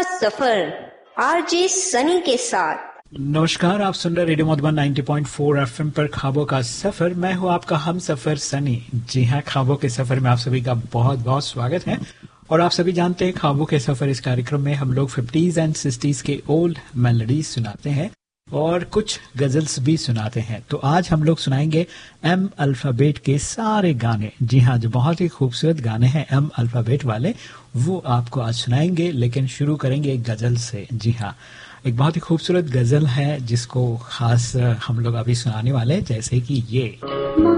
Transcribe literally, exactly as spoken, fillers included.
सफर RJ Sunny के साथ। नमस्कार, आप सुन रहे रेडियो मधुबन नब्बे पॉइंट चार एफएम पर ख्वाबों का सफर। मैं हूं आपका हम सफर सनी। जी हां, ख्वाबों के सफर में आप सभी का बहुत बहुत स्वागत है। और आप सभी जानते हैं ख्वाबों के सफर इस कार्यक्रम में हम लोग फिफ्टीज एंड सिक्सटीज के ओल्ड मेलोडीज सुनाते हैं और कुछ गजल्स भी सुनाते हैं। तो आज हम लोग सुनाएंगे एम अल्फाबेट के सारे गाने। जी हाँ, जो बहुत ही खूबसूरत गाने हैं एम अल्फाबेट वाले, वो आपको आज सुनाएंगे। लेकिन शुरू करेंगे एक गजल से। जी हाँ, एक बहुत ही खूबसूरत गजल है जिसको खास हम लोग अभी सुनाने वाले हैं, जैसे कि ये।